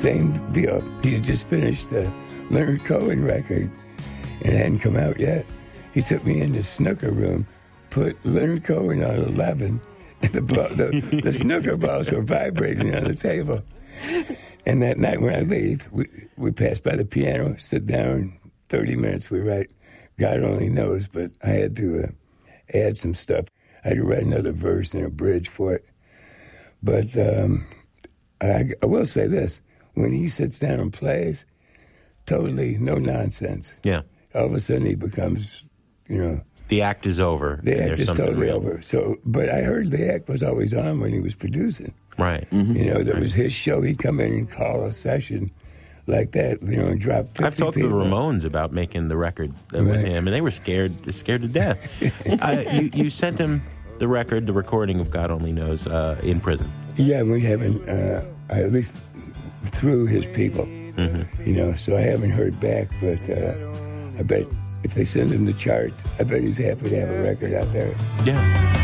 same deal. He had just finished the Leonard Cohen record, and it hadn't come out yet. He took me in the snooker room, put Leonard Cohen on 11, and the snooker balls were vibrating on the table. And that night when I leave, we pass by the piano, sit down, 30 minutes, we write God Only Knows, but I had to add some stuff. I had to write another verse and a bridge for it. But I will say this. When he sits down and plays, totally no nonsense. Yeah. All of a sudden he becomes, the act is over. The act is totally over. So, but I heard the act was always on when he was producing. Right. Mm-hmm. That was his show. He'd come in and call a session like that, and drop 50 I've talked people. to the Ramones about making the record with him, and they were scared to death. You sent him the recording of God Only Knows, in prison. Yeah, we haven't, at least through his people, so I haven't heard back, but I bet if they send him the charts, I bet he's happy to have a record out there. Yeah.